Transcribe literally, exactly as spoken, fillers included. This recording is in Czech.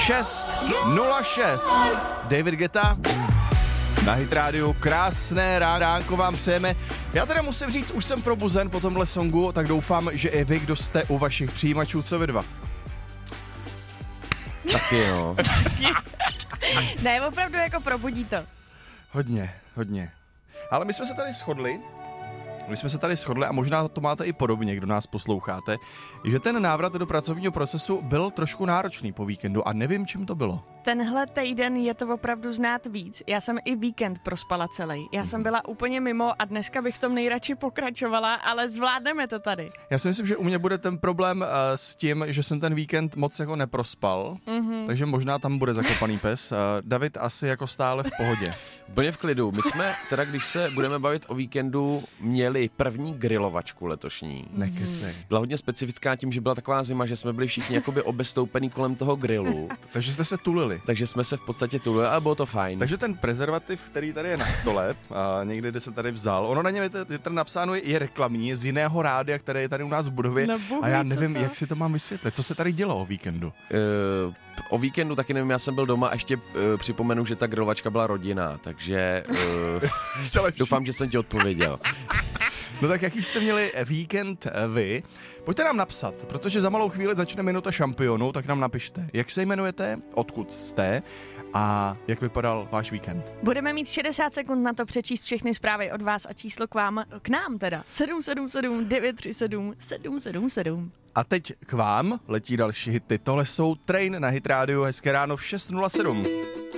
šest nula šest. David Guetta na Hit Radio. Krásné ránko vám přejeme. Já teda musím říct, už jsem probuzen po tomhle songu, tak doufám, že i vy, kdo jste u vašich přijímačů, co vy dva. Taky jo. Ne, opravdu jako probudí to. Hodně, hodně. Ale my jsme se tady shodli, my jsme se tady shodli a možná to máte i podobně, kdo nás posloucháte, že ten návrat do pracovního procesu byl trošku náročný po víkendu a nevím, čím to bylo. Tenhle týden je to opravdu znát víc. Já jsem i víkend prospala celý. Já jsem byla úplně mimo a dneska bych v tom nejradši pokračovala, ale zvládneme to tady. Já si myslím, že u mě bude ten problém uh, s tím, že jsem ten víkend moc jako neprospal, mm-hmm. takže možná tam bude zakopaný pes. Uh, David asi jako stále v pohodě. Úplně v klidu. My jsme teda, když se budeme bavit o víkendu, měli první grilovačku letošní. Nekecej. Byla hodně specifická tím, že byla taková zima, že jsme byli všichni jakoby obestoupený kolem toho grilu. Takže jste se tulili. Takže jsme se v podstatě tulili a bylo to fajn. Takže ten prezervativ, který tady je na stole, a někde, kde se tady vzal, ono na něm je, je tady napsáno, je reklamní, je z jiného rádia, které je tady u nás v budově. Nebohu, a já nevím, to? jak si to mám vysvětlit. Co se tady dělo o víkendu? Uh, o víkendu taky nevím, já jsem byl doma a ještě uh, připomenu, že ta grilovačka byla rodinná, takže uh, doufám, že jsem ti odpověděl. No tak jaký jste měli víkend vy? Pojďte nám napsat, protože za malou chvíli začne minuta šampionů, tak nám napište, jak se jmenujete, odkud jste a jak vypadal váš víkend. Budeme mít šedesát sekund na to přečíst všechny zprávy od vás a číslo k vám, k nám teda. sedm sedm sedm devět tři sedm sedm sedm sedm. A teď k vám letí další hity. Tohle jsou Train na Hit Radio. Hezké ráno v šest nula sedm.